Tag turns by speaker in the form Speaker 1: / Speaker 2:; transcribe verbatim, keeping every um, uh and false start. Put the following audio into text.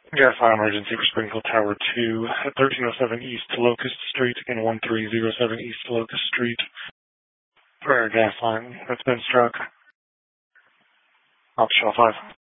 Speaker 1: Gas line emergency for Springfield Tower two at thirteen oh seven East Locust Street and one three oh seven East Locust Street. For a gas line that's been struck. Officer five.